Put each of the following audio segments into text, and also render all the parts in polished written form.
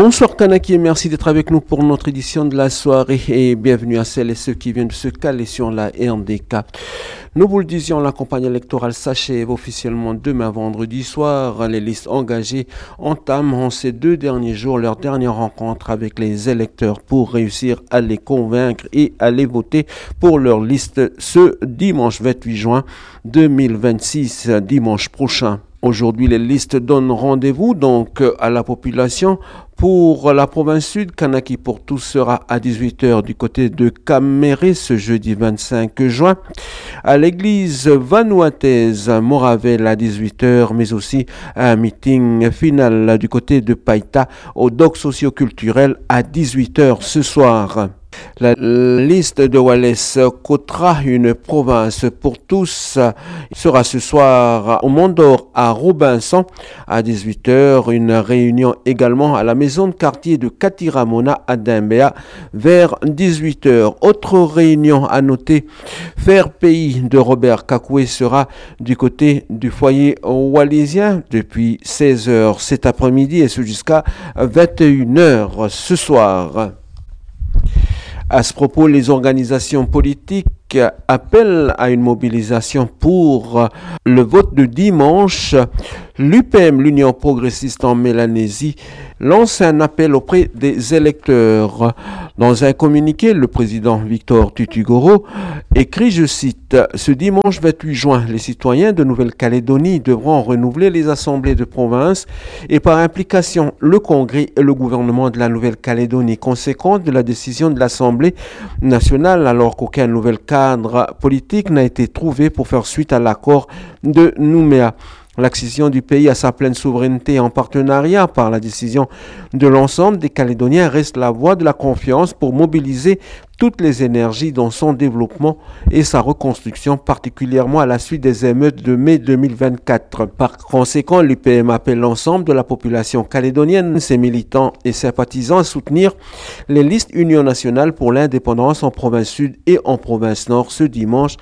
Bonsoir Kanaki et merci d'être avec nous pour notre édition de la soirée et bienvenue à celles et ceux qui viennent de se caler sur la RDK. Nous vous le disions, la campagne électorale s'achève officiellement demain vendredi soir. Les listes engagées entament en ces 2 derniers jours leur dernière rencontre avec les électeurs pour réussir à les convaincre et à les voter pour leur liste ce dimanche 28 juin 2026, dimanche prochain. Aujourd'hui, les listes donnent rendez-vous donc à la population. Pour la province sud, Kanaki pour tous sera à 18h du côté de Caméré ce jeudi 25 juin. À l'église vanuataise Moravel à 18h, mais aussi un meeting final du côté de Païta au doc socio-culturel à 18h ce soir. La liste de Wallace Cotra, une province pour tous, sera ce soir au Mont-d'Or à Robinson à 18h. Une réunion également à la maison de quartier de Katiramona à Dimbéa vers 18h. Autre réunion à noter, Faire Pays de Robert Kakoué sera du côté du foyer wallésien depuis 16h cet après-midi et ce jusqu'à 21h ce soir. À ce propos, les organisations politiques appellent à une mobilisation pour le vote de dimanche. L'UPM, l'Union progressiste en Mélanésie, lance un appel auprès des électeurs. Dans un communiqué, le président Victor Tutugoro écrit, je cite, « Ce dimanche 28 juin, les citoyens de Nouvelle-Calédonie devront renouveler les assemblées de province et par implication le Congrès et le gouvernement de la Nouvelle-Calédonie. Conséquence de la décision de l'Assemblée nationale, alors qu'aucun nouvel cadre politique n'a été trouvé pour faire suite à l'accord de Nouméa. L'accession du pays à sa pleine souveraineté en partenariat par la décision de l'ensemble des Calédoniens reste la voie de la confiance pour mobiliser toutes les énergies dans son développement et sa reconstruction, particulièrement à la suite des émeutes de mai 2024. Par conséquent, l'UPM appelle l'ensemble de la population calédonienne, ses militants et sympathisants à soutenir les listes Union nationale pour l'indépendance en province sud et en province nord ce dimanche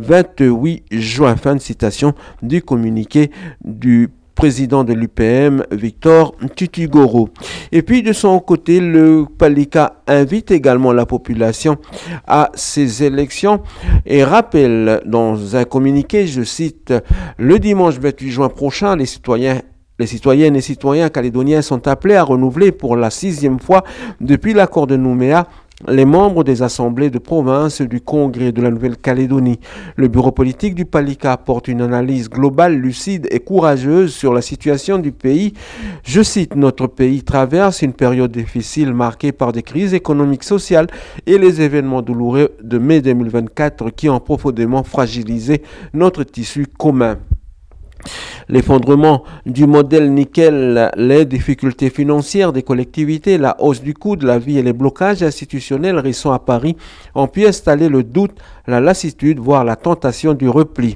28 juin. Fin de citation du communiqué du président de l'UPM, Victor Tutugoro. Et puis de son côté, le Palika invite également la population à ces élections et rappelle dans un communiqué, je cite, « Le dimanche 28 juin prochain, les citoyennes et citoyens calédoniens sont appelés à renouveler pour la 6e fois depuis l'accord de Nouméa les membres des assemblées de province du Congrès de la Nouvelle-Calédonie. Le bureau politique du Palika apporte une analyse globale, lucide et courageuse sur la situation du pays. Je cite, « Notre pays traverse une période difficile marquée par des crises économiques, sociales et les événements douloureux de mai 2024 qui ont profondément fragilisé notre tissu commun. » L'effondrement du modèle nickel, les difficultés financières des collectivités, la hausse du coût de la vie et les blocages institutionnels récents à Paris ont pu installer le doute, la lassitude, voire la tentation du repli.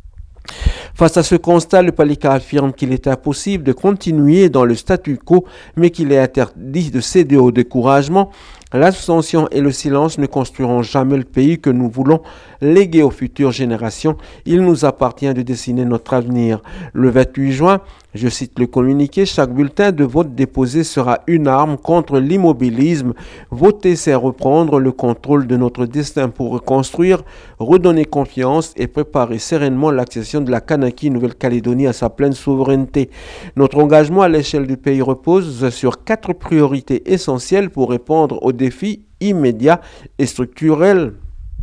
Face à ce constat, le Palika affirme qu'il est impossible de continuer dans le statu quo, mais qu'il est interdit de céder au découragement. L'abstention et le silence ne construiront jamais le pays que nous voulons léguer aux futures générations. Il nous appartient de dessiner notre avenir. Le 28 juin, je cite le communiqué, chaque bulletin de vote déposé sera une arme contre l'immobilisme. Voter, c'est reprendre le contrôle de notre destin pour reconstruire, redonner confiance et préparer sereinement l'accession de la Kanaki Nouvelle-Calédonie à sa pleine souveraineté. Notre engagement à l'échelle du pays repose sur 4 priorités essentielles pour répondre aux défis immédiats et structurels.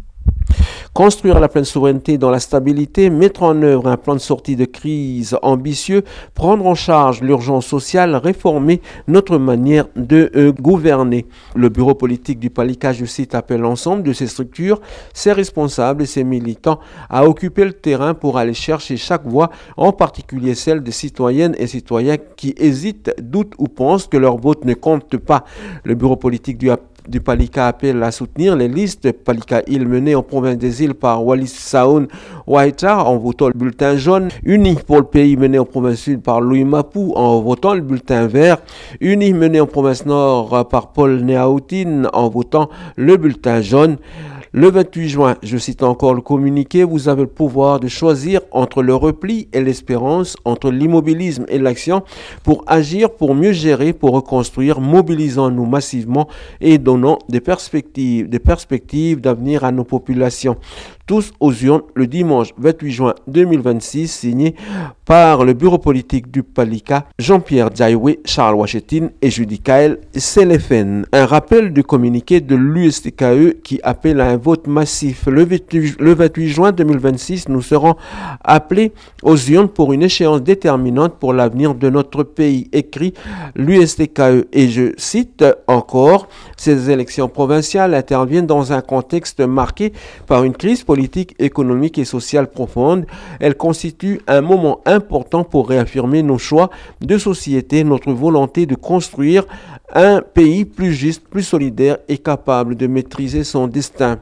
Construire la pleine souveraineté dans la stabilité, mettre en œuvre un plan de sortie de crise ambitieux, prendre en charge l'urgence sociale, réformer notre manière de gouverner. Le bureau politique du Palika, je cite, appelle l'ensemble de ces structures, ses responsables et ses militants à occuper le terrain pour aller chercher chaque voix, en particulier celle des citoyennes et citoyens qui hésitent, doutent ou pensent que leur vote ne compte pas. Le bureau politique du Palika appelle à soutenir les listes Palika-Île menées en province des îles par Wallis Sound Waita en votant le bulletin jaune, Unis pour le pays mené en province sud par Louis Mapou en votant le bulletin vert, Unis mené en province nord par Paul Néaoutine en votant le bulletin jaune. Le 28 juin, je cite encore le communiqué, vous avez le pouvoir de choisir entre le repli et l'espérance, entre l'immobilisme et l'action, pour agir, pour mieux gérer, pour reconstruire, mobilisons-nous massivement et donnons des perspectives d'avenir à nos populations. Tous aux urnes le dimanche 28 juin 2026, signé par le bureau politique du Palika, Jean-Pierre Diaoué, Charles Wachetine et Judy Kael Selefen. Un rappel du communiqué de l'USTKE qui appelle à un vote massif. Le 28 juin 2026, nous serons appelés aux urnes pour une échéance déterminante pour l'avenir de notre pays, écrit l'USTKE. Et je cite encore, ces élections provinciales interviennent dans un contexte marqué par une crise politique, économique et sociale profonde. Elles constituent un moment important pour réaffirmer nos choix de société, notre volonté de construire un pays plus juste, plus solidaire et capable de maîtriser son destin.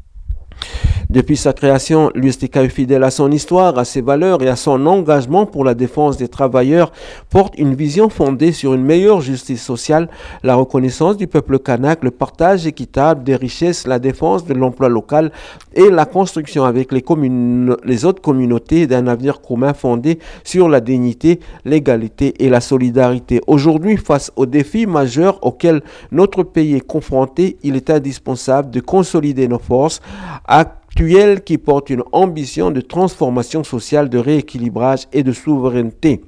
Depuis sa création, l'USTKE, fidèle à son histoire, à ses valeurs et à son engagement pour la défense des travailleurs, porte une vision fondée sur une meilleure justice sociale, la reconnaissance du peuple kanak, le partage équitable des richesses, la défense de l'emploi local et la construction avec les autres communautés d'un avenir commun fondé sur la dignité, l'égalité et la solidarité. Aujourd'hui, face aux défis majeurs auxquels notre pays est confronté, il est indispensable de consolider nos forces actuelle qui porte une ambition de transformation sociale, de rééquilibrage et de souveraineté.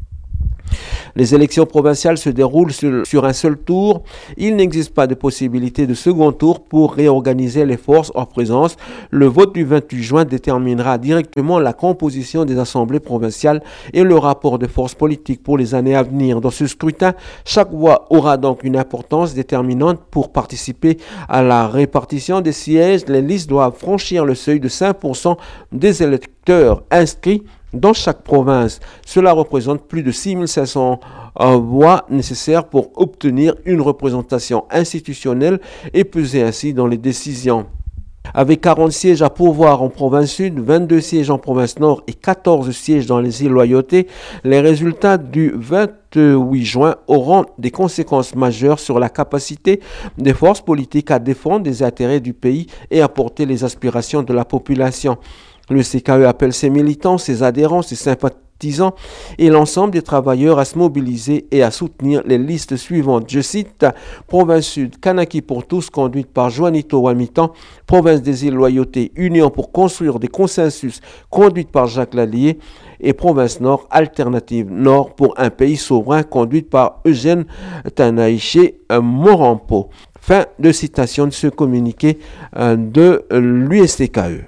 Les élections provinciales se déroulent sur un seul tour. Il n'existe pas de possibilité de second tour pour réorganiser les forces en présence. Le vote du 28 juin déterminera directement la composition des assemblées provinciales et le rapport de force politique pour les années à venir. Dans ce scrutin, chaque voix aura donc une importance déterminante pour participer à la répartition des sièges. Les listes doivent franchir le seuil de 5% des électeurs inscrits dans chaque province. Cela représente plus de 6500 voix nécessaires pour obtenir une représentation institutionnelle et peser ainsi dans les décisions. Avec 40 sièges à pourvoir en province sud, 22 sièges en province nord et 14 sièges dans les îles Loyauté, les résultats du 28 juin auront des conséquences majeures sur la capacité des forces politiques à défendre les intérêts du pays et à porter les aspirations de la population. Le CKE appelle ses militants, ses adhérents, ses sympathisants et l'ensemble des travailleurs à se mobiliser et à soutenir les listes suivantes. Je cite, Province Sud, Kanaki pour tous, conduite par Juanito Wamitan. Province des îles Loyauté, Union pour construire des consensus, conduite par Jacques Lallier. Et Province Nord, Alternative Nord pour un pays souverain, conduite par Eugène Tanaïché Morampo. Fin de citation de ce communiqué de l'USTKE.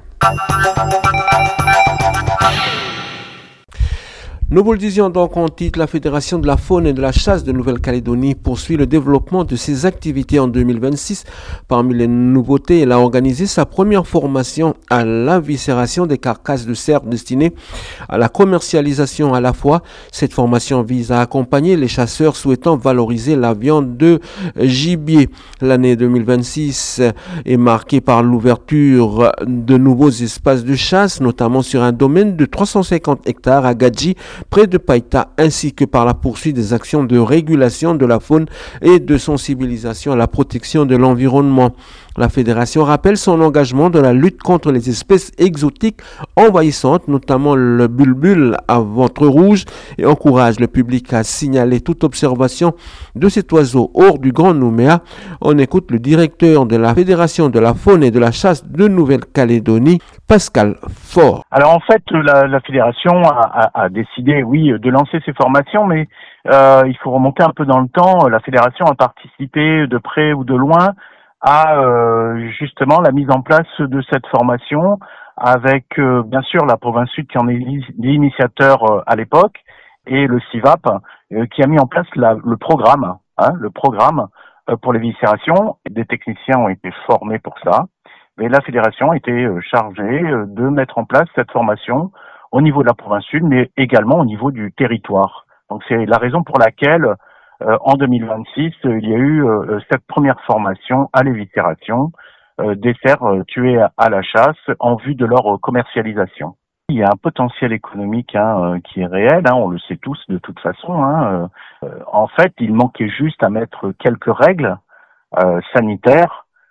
Nous vous le disions donc en titre, la Fédération de la faune et de la chasse de Nouvelle-Calédonie poursuit le développement de ses activités en 2026. Parmi les nouveautés, elle a organisé sa première formation à l'éviscération des carcasses de cerfs destinée à la commercialisation à la fois. Cette formation vise à accompagner les chasseurs souhaitant valoriser la viande de gibier. L'année 2026 est marquée par l'ouverture de nouveaux espaces de chasse, notamment sur un domaine de 350 hectares à Gadji, près de Païta, ainsi que par la poursuite des actions de régulation de la faune et de sensibilisation à la protection de l'environnement. La fédération rappelle son engagement dans la lutte contre les espèces exotiques envahissantes, notamment le bulbul à ventre rouge, et encourage le public à signaler toute observation de cet oiseau hors du Grand Nouméa. On écoute le directeur de la Fédération de la faune et de la chasse de Nouvelle-Calédonie, Pascal Faure. Alors en fait, la fédération a décidé, oui, de lancer ces formations, mais il faut remonter un peu dans le temps. La fédération a participé de près ou de loin à justement la mise en place de cette formation avec bien sûr la province sud qui en est l'initiateur à l'époque et le CIVAP qui a mis en place le programme pour l'éviscération. Des techniciens ont été formés pour ça, mais la fédération a été chargée de mettre en place cette formation au niveau de la province sud, mais également au niveau du territoire. Donc c'est la raison pour laquelle en 2026, il y a eu cette première formation à l'éviscération des cerfs tués à la chasse en vue de leur commercialisation. Il y a un potentiel économique qui est réel, on le sait tous de toute façon. En fait, il manquait juste à mettre quelques règles sanitaires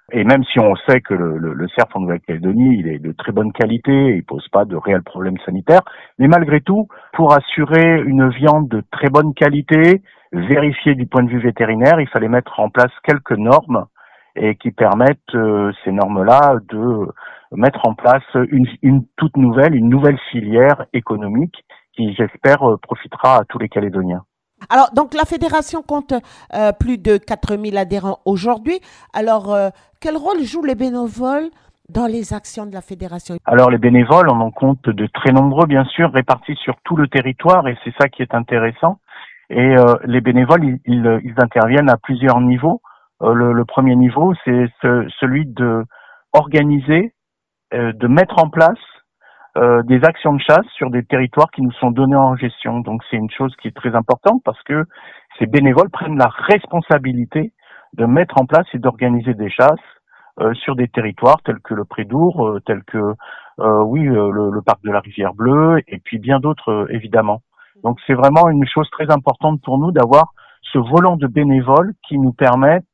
Et même si on sait que le cerf en Nouvelle-Calédonie, il est de très bonne qualité, il pose pas de réels problèmes sanitaires, mais malgré tout, pour assurer une viande de très bonne qualité, vérifiée du point de vue vétérinaire, il fallait mettre en place quelques normes et qui permettent ces normes-là de mettre en place une toute nouvelle, une nouvelle filière économique qui, j'espère, profitera à tous les Calédoniens. Alors, donc la fédération compte plus de 4000 adhérents aujourd'hui. Alors, quel rôle jouent les bénévoles dans les actions de la fédération? Alors les bénévoles, on en compte de très nombreux, bien sûr, répartis sur tout le territoire, et c'est ça qui est intéressant. Et les bénévoles, ils interviennent à plusieurs niveaux. Le premier niveau, c'est celui de organiser, de mettre en place des actions de chasse sur des territoires qui nous sont donnés en gestion. Donc c'est une chose qui est très importante parce que ces bénévoles prennent la responsabilité de mettre en place et d'organiser des chasses sur des territoires tels que le Prédour, tels que le parc de la Rivière Bleue et puis bien d'autres évidemment. Donc c'est vraiment une chose très importante pour nous d'avoir ce volant de bénévoles qui nous permettent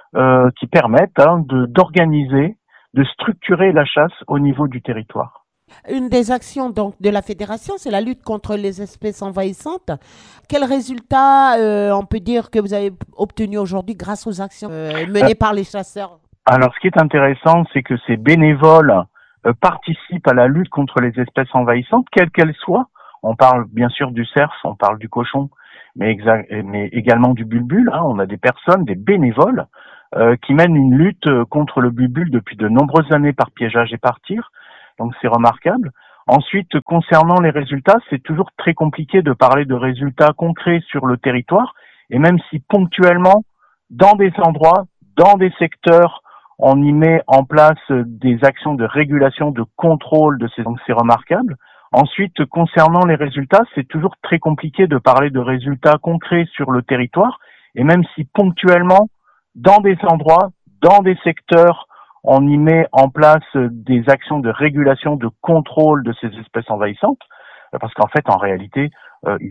d'organiser, de structurer la chasse au niveau du territoire. Une des actions donc de la fédération, c'est la lutte contre les espèces envahissantes. Quels résultats on peut dire que vous avez obtenus aujourd'hui grâce aux actions menées par les chasseurs? Alors, ce qui est intéressant, c'est que ces bénévoles participent à la lutte contre les espèces envahissantes, quelles qu'elles soient. On parle bien sûr du cerf, on parle du cochon, mais également du bulbule. On a des personnes, des bénévoles, qui mènent une lutte contre le bulbule depuis de nombreuses années par piégeage et par tir. Donc c'est remarquable. Ensuite, concernant les résultats, c'est toujours très compliqué de parler de résultats concrets sur le territoire. Et même si ponctuellement, dans des endroits, dans des secteurs, on y met en place des actions de régulation, de contrôle de ces... Donc c'est remarquable. Ensuite, concernant les résultats, c'est toujours très compliqué de parler de résultats concrets sur le territoire. Et même si ponctuellement, dans des endroits, dans des secteurs, on y met en place des actions de régulation, de contrôle de ces espèces envahissantes, parce qu'en fait, en réalité,